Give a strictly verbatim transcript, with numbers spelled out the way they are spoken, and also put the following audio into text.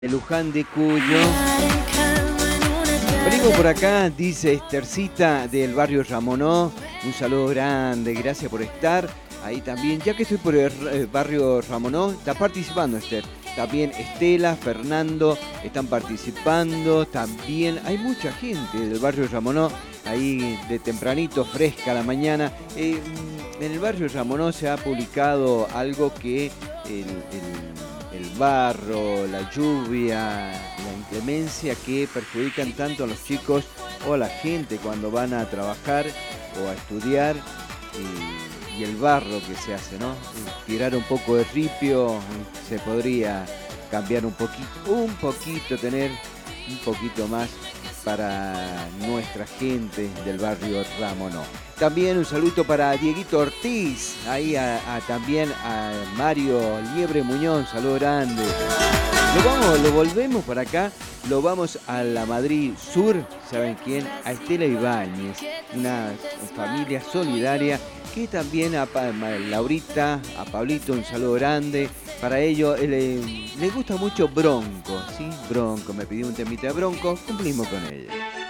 de Luján de Cuyo. Venimos por acá, dice Estercita del barrio Ramonó. Un saludo grande, gracias por estar ahí también. Ya que estoy por el eh, barrio Ramonó, está participando Esther. También Estela, Fernando están participando. También hay mucha gente del barrio Ramonó, ahí de tempranito, fresca la mañana. Eh, en el barrio Ramonó se ha publicado algo que el, el, el barro, la lluvia, la inclemencia que perjudican tanto a los chicos o a la gente cuando van a trabajar o a estudiar. Y, y el barro que se hace, ¿no? Tirar un poco de ripio, se podría cambiar un poquito, un poquito, tener un poquito más para nuestra gente del barrio Ramonó. También un saludo para Dieguito Ortiz, ahí a, a, también a Mario Liebre Muñoz, saludo grande. Lo vamos, lo volvemos para acá, lo vamos a la Madrid Sur, ¿saben quién? A Estela Ibáñez, una familia solidaria que también a, a Laurita, a Pablito, un saludo grande. Para ellos le, le gusta mucho Bronco, ¿sí? Bronco, me pidió un temita de Bronco, cumplimos con ella.